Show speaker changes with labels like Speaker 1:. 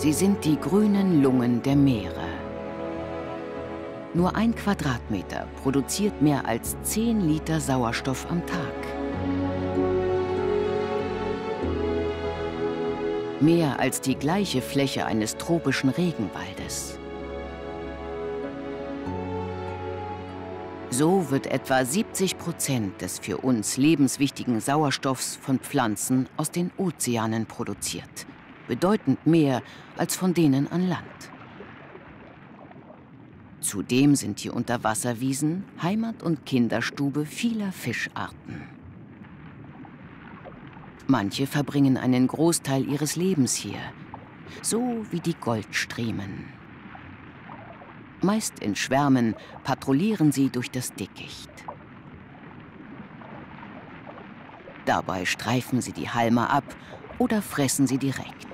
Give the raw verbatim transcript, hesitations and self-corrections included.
Speaker 1: Sie sind die grünen Lungen der Meere. Nur ein Quadratmeter produziert mehr als zehn Liter Sauerstoff am Tag. Mehr als die gleiche Fläche eines tropischen Regenwaldes. So wird etwa siebzig Prozent des für uns lebenswichtigen Sauerstoffs von Pflanzen aus den Ozeanen produziert. Bedeutend mehr als von denen an Land. Zudem sind die Unterwasserwiesen Heimat und Kinderstube vieler Fischarten. Manche verbringen einen Großteil ihres Lebens hier, so wie die Goldstriemen. Meist in Schwärmen patrouillieren sie durch das Dickicht. Dabei streifen sie die Halme ab oder fressen sie direkt.